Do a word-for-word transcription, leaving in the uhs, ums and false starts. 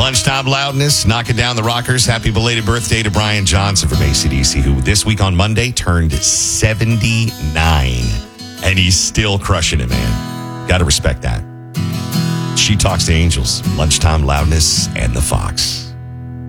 Lunchtime Loudness, knocking down the rockers. Happy belated birthday to Brian Johnson from A C D C, who this week on Monday turned seventy-nine. And he's still crushing it, man. Got to respect that. She Talks to Angels, Lunchtime Loudness, and the Fox.